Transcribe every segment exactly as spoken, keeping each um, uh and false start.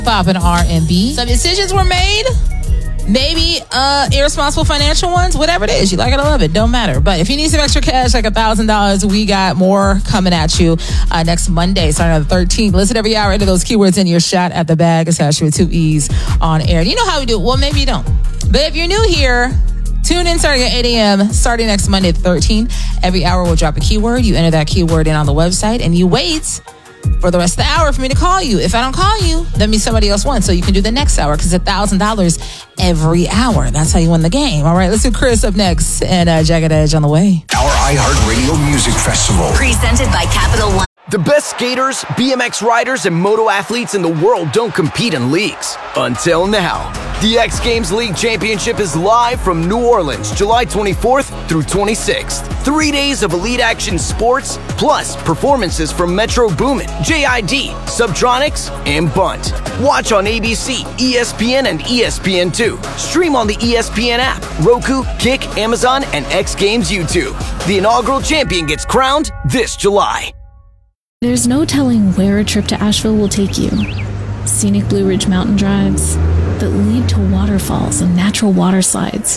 Pop and R and B. Some decisions were made. Maybe uh, irresponsible financial ones, whatever it is. You like it or love it, don't matter. But if you need some extra cash, like one thousand dollars, we got more coming at you uh, next Monday, starting on the thirteenth. Listen every hour into those keywords in your shot at the bag. It's actually with two E's on air. You know how we do it. Well, maybe you don't. But if you're new here, tune in starting at eight a.m. starting next Monday, the thirteenth. Every hour we'll drop a keyword. You enter that keyword in on the website and you wait for the rest of the hour for me to call you. If I don't call you, that means somebody else won. So you can do the next hour because it's one thousand dollars every hour. That's how you win the game. All right, let's do Chris up next and uh, Jagged Edge on the way. Our iHeartRadio Music Festival. Presented by Capital One. The best skaters, B M X riders, and moto athletes in the world don't compete in leagues. Until now. The X Games League Championship is live from New Orleans, July twenty-fourth through twenty-sixth. Three days of elite action sports, plus performances from Metro Boomin, J I D, Subtronics, and Bunt. Watch on A B C, E S P N, and E S P N two. Stream on the E S P N app, Roku, Kick, Amazon, and X Games YouTube. The inaugural champion gets crowned this July. There's no telling where a trip to Asheville will take you. Scenic Blue Ridge mountain drives that lead to waterfalls and natural water slides.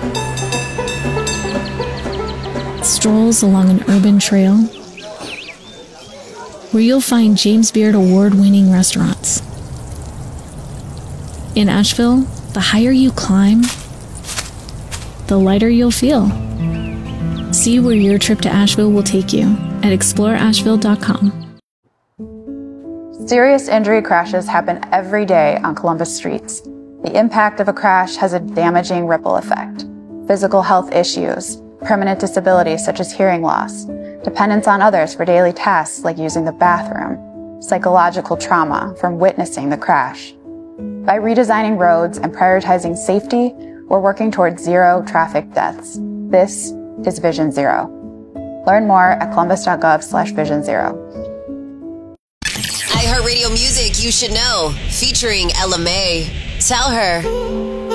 Strolls along an urban trail where you'll find James Beard award-winning restaurants. In Asheville, the higher you climb, the lighter you'll feel. See where your trip to Asheville will take you at explore asheville dot com. Serious injury crashes happen every day on Columbus streets. The impact of a crash has a damaging ripple effect. Physical health issues, permanent disabilities such as hearing loss, dependence on others for daily tasks like using the bathroom, psychological trauma from witnessing the crash. By redesigning roads and prioritizing safety, we're working towards zero traffic deaths. This is Vision Zero. Learn more at columbus.gov slash vision zero. iHeartRadio Music You Should Know, featuring Ella May. Tell her.